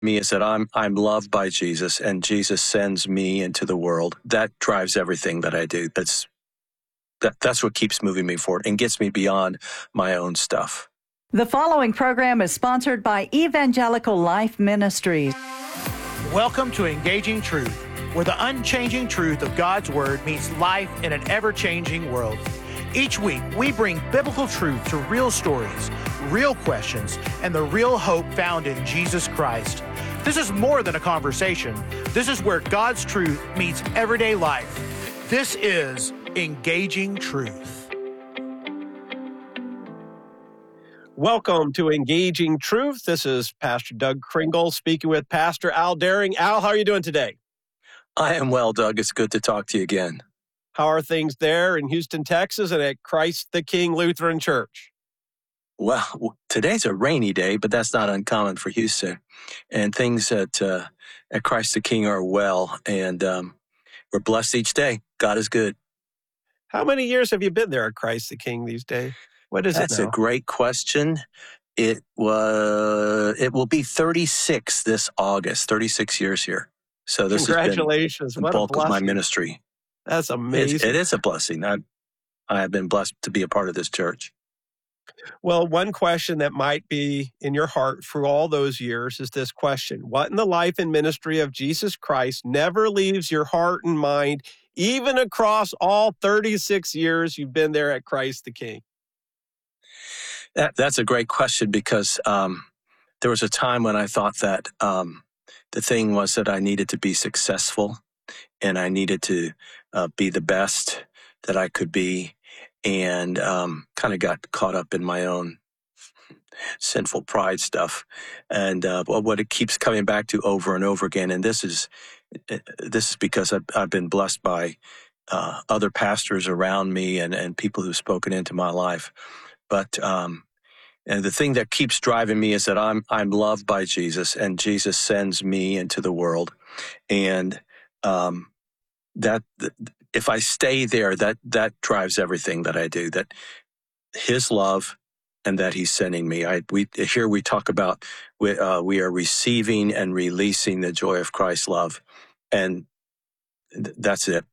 me is that I'm loved by Jesus, and Jesus sends me into the world. That drives everything that I do. That's what keeps moving me forward and gets me beyond my own stuff. The following program is sponsored by Evangelical Life Ministries. Welcome to Engaging Truth, where the unchanging truth of God's Word meets life in an ever-changing world. Each week, we bring biblical truth to real stories, real questions, and the real hope found in Jesus Christ. This is more than a conversation. This is where God's truth meets everyday life. This is Engaging Truth. Welcome to Engaging Truth. This is Pastor Doug Kringle speaking with Pastor Al Daring. Al, how are you doing today? I am well, Doug. It's good to talk to you again. How are things there in Houston, Texas, and at Christ the King Lutheran Church? Well, today's a rainy day, but that's not uncommon for Houston. And things at Christ the King are well, and we're blessed each day. God is good. How many years have you been there at Christ the King these days? What is That's it now? a great question. It will be 36 this August, 36 years here. So this Congratulations. has been the bulk of my ministry. That's amazing. It is a blessing. I have been blessed to be a part of this church. Well, one question that might be in your heart through all those years is this question: what in the life and ministry of Jesus Christ never leaves your heart and mind, even across all 36 years you've been there at Christ the King? That's a great question, because there was a time when I thought that the thing was that I needed to be successful and I needed to be the best that I could be, and kind of got caught up in my own sinful pride stuff. And what it keeps coming back to over and over again, and this is because I've been blessed by other pastors around me and people who've spoken into my life. But and the thing that keeps driving me is that I'm loved by Jesus, and Jesus sends me into the world, and that if I stay there, that drives everything that I do. That His love, and that He's sending me. We talk about we are receiving and releasing the joy of Christ's love, and that's it.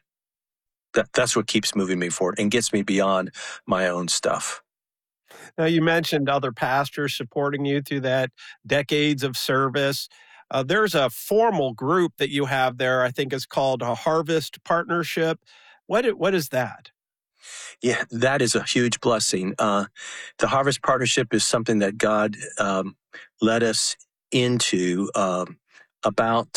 That's what keeps moving me forward and gets me beyond my own stuff. Now, you mentioned other pastors supporting you through that decades of service. There's a formal group that you have there. I think it's called a Harvest Partnership. What is that? Yeah, that is a huge blessing. The Harvest Partnership is something that God led us into about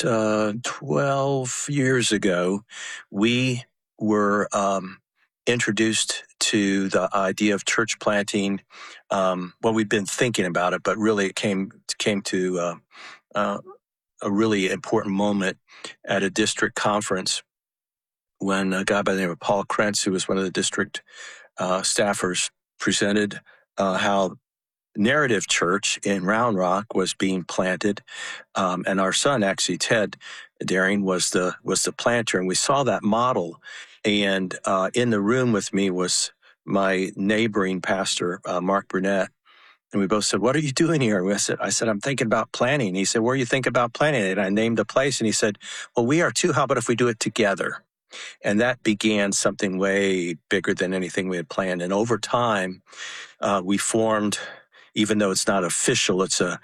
12 years ago. We were introduced to the idea of church planting. We've been thinking about it, but really it came to a really important moment at a district conference when a guy by the name of Paul Krentz, who was one of the district staffers, presented how Narrative Church in Round Rock was being planted, and our son, actually Ted Daring, was the planter, and we saw that model. And in the room with me was my neighboring pastor, Mark Burnett, and we both said, "What are you doing here?" I said, "I'm thinking about planting." He said, "Where are you thinking about planting it?" And I named a place, and he said, "Well, we are too. How about if we do it together?" And that began something way bigger than anything we had planned. And over time, we formed, even though it's not official, it's a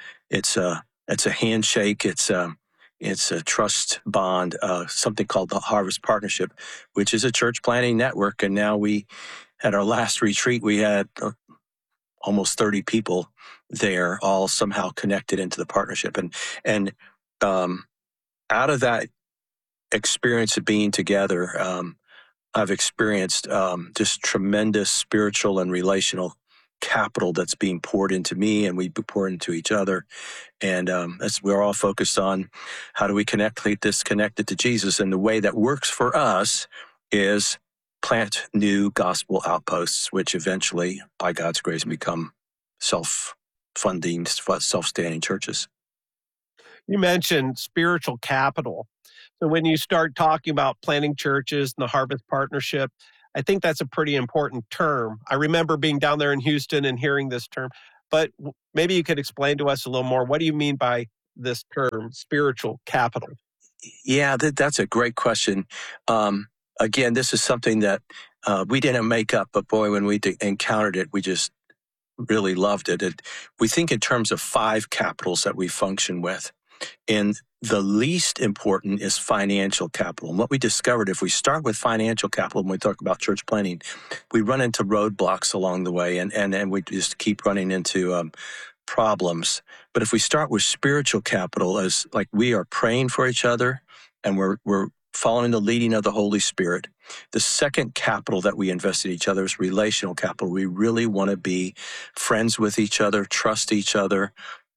handshake, it's a trust bond, something called the Harvest Partnership, which is a church planting network. And now at our last retreat, we had almost 30 people there, all somehow connected into the partnership. And out of that experience of being together, I've experienced just tremendous spiritual and relational capital that's being poured into me, and we pour into each other. And we're all focused on how do we connect this connected to Jesus. And the way that works for us is plant new gospel outposts, which eventually, by God's grace, become self-funding, self-standing churches. You mentioned spiritual capital. So when you start talking about planting churches and the Harvest Partnership, I think that's a pretty important term. I remember being down there in Houston and hearing this term, but maybe you could explain to us a little more. What do you mean by this term, spiritual capital? Yeah, that's a great question. Again, this is something that we didn't make up, but boy, when we encountered it, we just really loved it. We think in terms of 5 capitals that we function with. And the least important is financial capital. And what we discovered, if we start with financial capital when we talk about church planning, we run into roadblocks along the way, and we just keep running into problems. But if we start with spiritual capital, as like we are praying for each other and we're following the leading of the Holy Spirit. The second capital that we invest in each other is relational capital. We really want to be friends with each other, trust each other,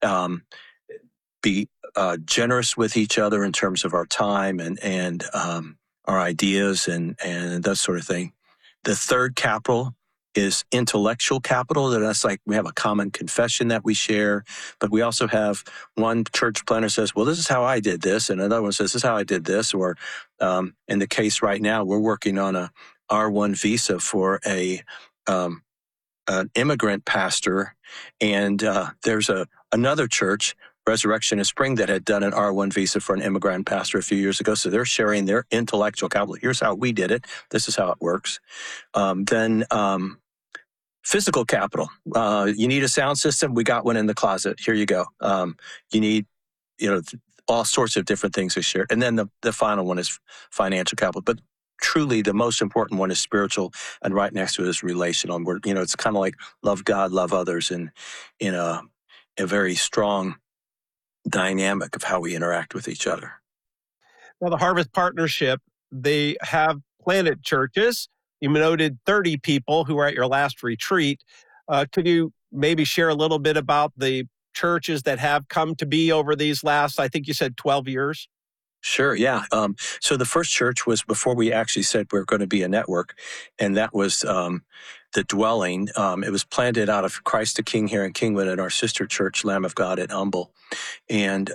be generous with each other in terms of our time and our ideas and that sort of thing. The third capital is intellectual capital. That's like we have a common confession that we share, but we also have one church planner says, well, this is how I did this, and another one says, this is how I did this. Or in the case right now, we're working on a R1 visa for an immigrant pastor, and there's another church, Resurrection in Spring, that had done an R1 visa for an immigrant pastor a few years ago. So they're sharing their intellectual capital. Here's how we did it. This is how it works. Then physical capital. You need a sound system. We got one in the closet. Here you go. You need, all sorts of different things to share. And then the final one is financial capital. But truly, the most important one is spiritual, and right next to it is relational. And it's kind of like love God, love others, and in a very strong dynamic of how we interact with each other. Now, the Harvest Partnership, they have planted churches. You noted 30 people who were at your last retreat. Could you maybe share a little bit about the churches that have come to be over these last, I think you said 12 years? Sure, yeah. So the first church was before we actually said we're going to be a network, and that was the Dwelling. It was planted out of Christ the King here in Kingwood at our sister church, Lamb of God at Humble. And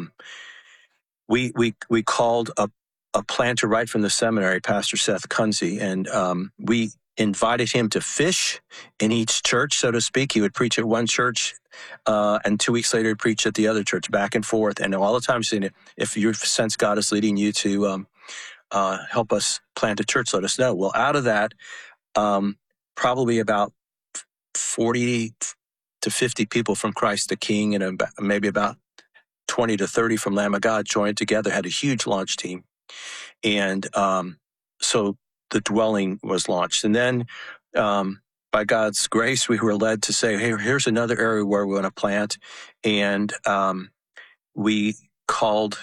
we called a planter right from the seminary, Pastor Seth Kunze, and we invited him to fish in each church, so to speak. He would preach at one church, and 2 weeks later he'd preach at the other church, back and forth. And all the time saying, if you sense God is leading you to help us plant a church, let us know. Well, out of that, probably about 40 to 50 people from Christ the King and maybe about 20 to 30 from Lamb of God joined together, had a huge launch team. And so the Dwelling was launched. And then by God's grace, we were led to say, hey, here's another area where we want to plant. And we called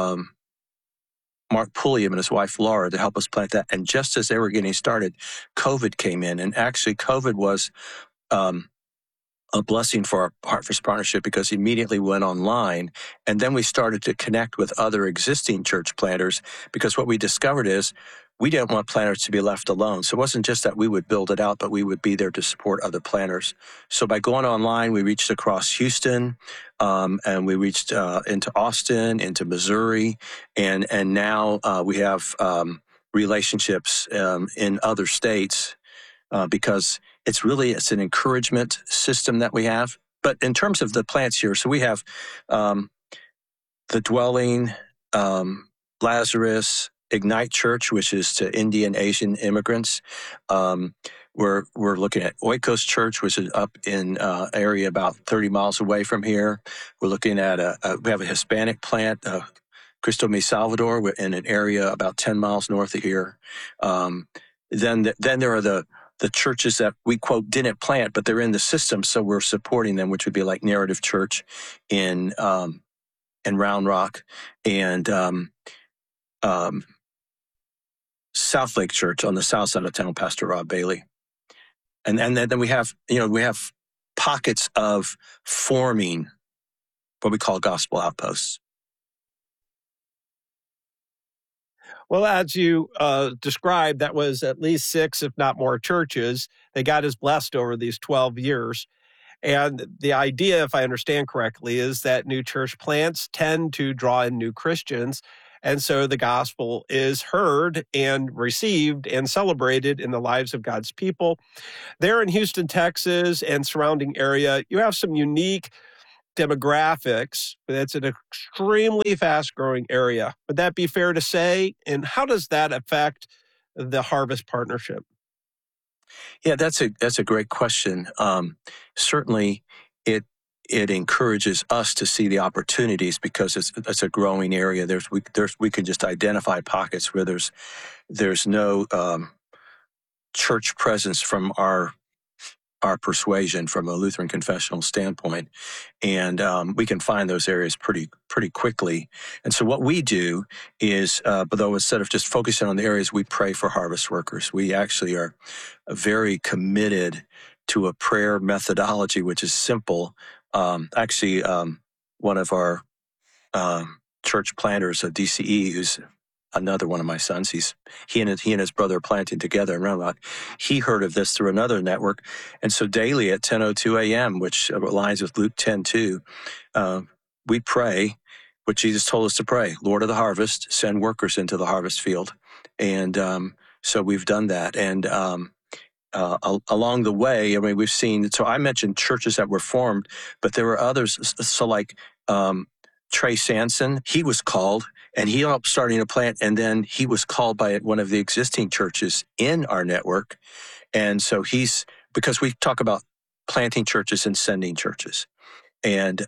Mark Pulliam and his wife Laura to help us plant that. And just as they were getting started, COVID came in. And actually, COVID was a blessing for our Harvest Partnership because he immediately went online. And then we started to connect with other existing church planters, because what we discovered is we didn't want planters to be left alone. So it wasn't just that we would build it out, but we would be there to support other planters. So by going online, we reached across Houston, and we reached into Austin, into Missouri, and now we have relationships in other states because it's an encouragement system that we have. But in terms of the plants here, so we have the Dwelling, Lazarus, Ignite Church, which is to Indian, Asian immigrants. We're looking at Oikos Church, which is up in area about 30 miles away from here. We're looking at we have a Hispanic plant, Cristo Mi Salvador, in an area about 10 miles north of here. Then there are the churches that we, quote, didn't plant, but they're in the system, so we're supporting them, which would be like Narrative Church in Round Rock, and South Lake Church on the south side of town, Pastor Rob Bailey. And then we have pockets of forming what we call gospel outposts. Well, as you described, that was at least 6, if not more, churches that God has blessed over these 12 years. And the idea, if I understand correctly, is that new church plants tend to draw in new Christians. And so the gospel is heard and received and celebrated in the lives of God's people. There in Houston, Texas, and surrounding area, you have some unique demographics, but it's an extremely fast-growing area. Would that be fair to say? And how does that affect the Harvest Partnership? Yeah, that's a great question. Certainly, it encourages us to see the opportunities because it's a growing area. We can just identify pockets where there's no church presence from our persuasion, from a Lutheran confessional standpoint, and we can find those areas pretty quickly. And so what we do is, but though instead of just focusing on the areas, we pray for harvest workers. We actually are very committed to a prayer methodology, which is simple. One of our church planters at DCE, who's another one of my sons, he and his brother are planting together in Round Rock. He heard of this through another network, and so daily at 10:02 a.m., which aligns with Luke 10:2, we pray what Jesus told us to pray: Lord of the harvest, send workers into the harvest field. And so we've done that, and along the way, I mean, we've seen. So I mentioned churches that were formed, but there were others. So like Trey Sanson, he was called, and he helped starting a plant, and then he was called by one of the existing churches in our network. And so because we talk about planting churches and sending churches. And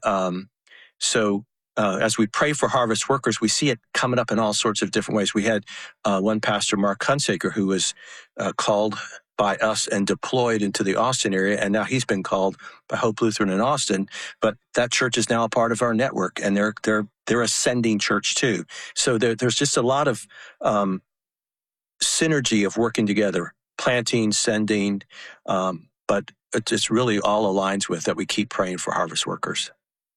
as we pray for harvest workers, we see it coming up in all sorts of different ways. We had one pastor, Mark Hunsaker, who was called by us and deployed into the Austin area, and now he's been called by Hope Lutheran in Austin. But that church is now a part of our network, and they're a sending church too. So there's just a lot of synergy of working together, planting, sending, but it just really all aligns with that we keep praying for harvest workers.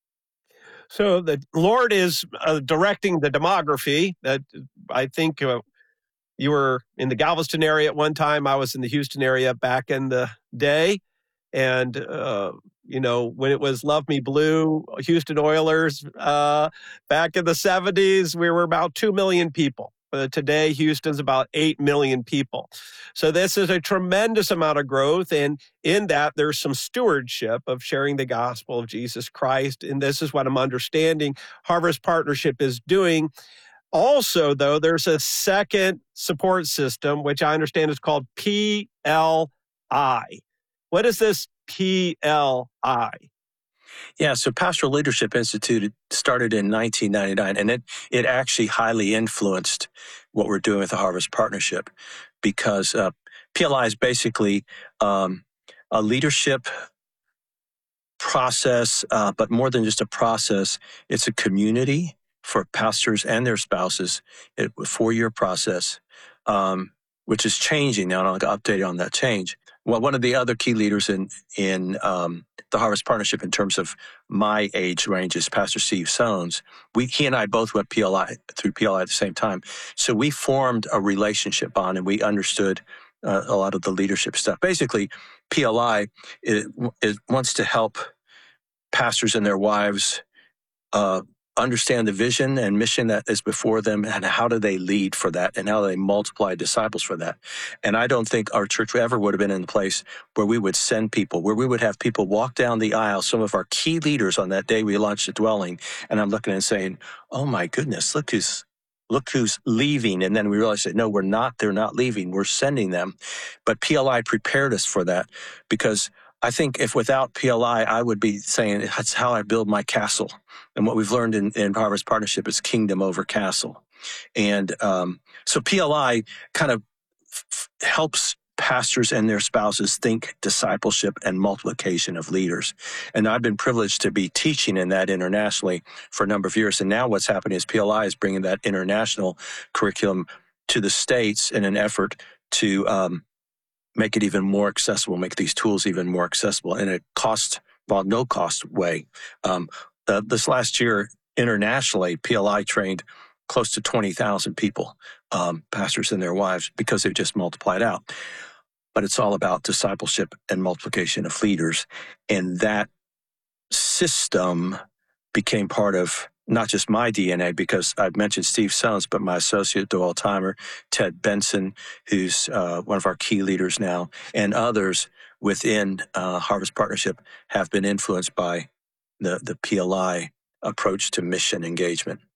So the Lord is directing the demography. That I think you were in the Galveston area at one time. I was in the Houston area back in the day. And, when it was Love Me Blue, Houston Oilers, back in the 70s, we were about 2 million people. Today, Houston's about 8 million people. So this is a tremendous amount of growth. And in that, there's some stewardship of sharing the gospel of Jesus Christ. And this is what I'm understanding Harvest Partnership is doing. Also, though, there's a second support system, which I understand is called PLI. What is this PLI? Yeah, so Pastoral Leadership Institute started in 1999, and it actually highly influenced what we're doing with the Harvest Partnership, because PLI is basically a leadership process, but more than just a process, it's a community for pastors and their spouses. A 4-year process, which is changing now, and I'll update you on that change. Well, one of the other key leaders in the Harvest Partnership in terms of my age range is Pastor Steve Sones. He and I both went through PLI at the same time. So we formed a relationship bond, and we understood a lot of the leadership stuff. Basically, PLI wants to help pastors and their wives understand the vision and mission that is before them, and how do they lead for that, and how do they multiply disciples for that. And I don't think our church ever would have been in a place where we would send people, where we would have people walk down the aisle, some of our key leaders on that day we launched the dwelling, and I'm looking and saying, oh my goodness, look who's leaving. And then we realized that no, they're not leaving, we're sending them. But PLI prepared us for that, because I think if without PLI, I would be saying that's how I build my castle. And what we've learned in Harvest Partnership is kingdom over castle. And so PLI kind of helps pastors and their spouses think discipleship and multiplication of leaders. And I've been privileged to be teaching in that internationally for a number of years. And now what's happening is PLI is bringing that international curriculum to the States in an effort to make it even more accessible, make these tools even more accessible in a no cost way. This last year, internationally, PLI trained close to 20,000 people, pastors and their wives, because they've just multiplied out. But it's all about discipleship and multiplication of leaders. And that system became part of not just my DNA, because I've mentioned Steve Sones, but my associate Doyle Timer, Ted Benson, who's one of our key leaders now, and others within Harvest Partnership have been influenced by the PLI approach to mission engagement.